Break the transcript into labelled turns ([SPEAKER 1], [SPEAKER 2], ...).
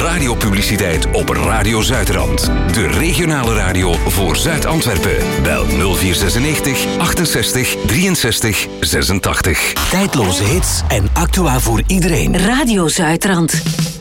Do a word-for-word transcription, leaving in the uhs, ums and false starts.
[SPEAKER 1] radiopubliciteit op Radio Zuidrand. De regionale radio voor Zuid-Antwerpen. Bel nul vier zesennegentig achtenzestig drieënzestig zesentachtig.
[SPEAKER 2] Tijdloze hits en actua voor iedereen.
[SPEAKER 3] Radio Zuidrand.